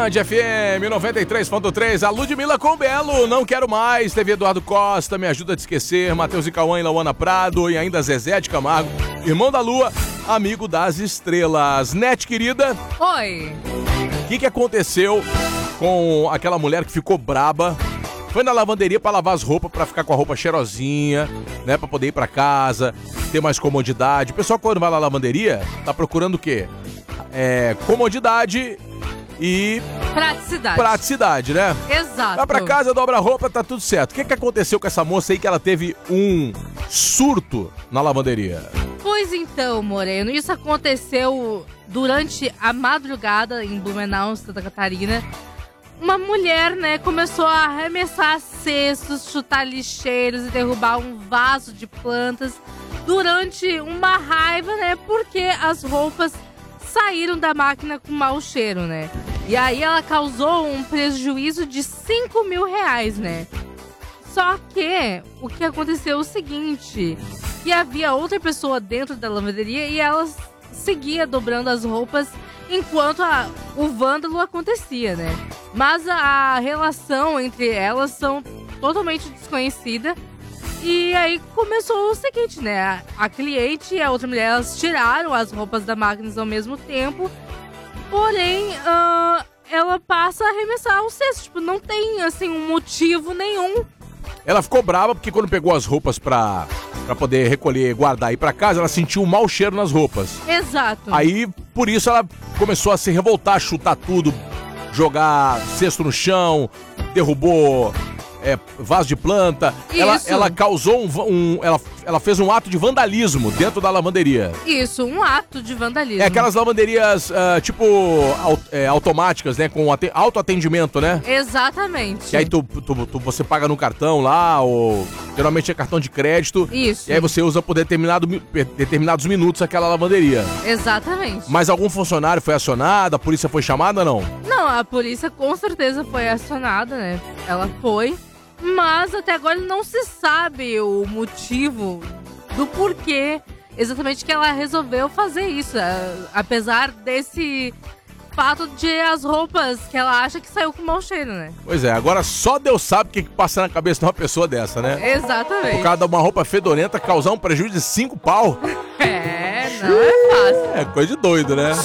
Band FM 93.3, a Ludmilla com Belo, Não Quero Mais, teve Eduardo Costa, Me Ajuda a Te Esquecer, Matheus e Cauã e Lauana Prado e ainda Zezé de Camargo, Irmão da Lua, Amigo das Estrelas. Net, querida. Oi. O que aconteceu com aquela mulher que ficou braba? Foi na lavanderia pra lavar as roupas, pra ficar com a roupa cheirosinha, né? Pra poder ir pra casa, ter mais comodidade. O pessoal, quando vai na lavanderia, tá procurando o quê? Comodidade e... Praticidade, né? Exato. Vai pra casa, dobra a roupa, tá tudo certo. O que aconteceu com essa moça aí que ela teve um surto na lavanderia? Pois então, Moreno, isso aconteceu durante a madrugada em Blumenau, Santa Catarina. Uma mulher, né, começou a arremessar cestos, chutar lixeiros e derrubar um vaso de plantas durante uma raiva, né, porque as roupas saíram da máquina com mau cheiro, né. E aí ela causou um prejuízo de 5 mil reais, né. Só que o que aconteceu é o seguinte, que havia outra pessoa dentro da lavanderia e ela seguia dobrando as roupas enquanto o vândalo acontecia, né? Mas a relação entre elas são totalmente desconhecida. E aí começou o seguinte, né? A cliente e a outra mulher, elas tiraram as roupas da máquina ao mesmo tempo. Porém, ela passa a arremessar o cesto. Tipo, não tem, assim, um motivo nenhum. Ela ficou brava porque quando pegou as roupas pra poder recolher, guardar e ir pra casa, ela sentiu um mau cheiro nas roupas. Exato. Aí, por isso, ela começou a se revoltar, chutar tudo, jogar cesto no chão, derrubou vaso de planta. Ela causou ela fez um ato de vandalismo dentro da lavanderia. Isso, um ato de vandalismo. É aquelas lavanderias, automáticas, né? Com autoatendimento, né? Exatamente. E aí você paga no cartão lá, ou geralmente é cartão de crédito. Isso. E aí você usa por determinados minutos aquela lavanderia. Exatamente. Mas algum funcionário foi acionado? A polícia foi chamada ou não? Não, a polícia com certeza foi acionada, né? Ela foi. Mas até agora não se sabe o motivo do porquê exatamente que ela resolveu fazer isso. Apesar desse fato de as roupas que ela acha que saiu com mau cheiro, né? Pois é, agora só Deus sabe o que passa na cabeça de uma pessoa dessa, né? Exatamente. Por causa de uma roupa fedorenta causar um prejuízo de 5 pau. Não é fácil. É coisa de doido, né?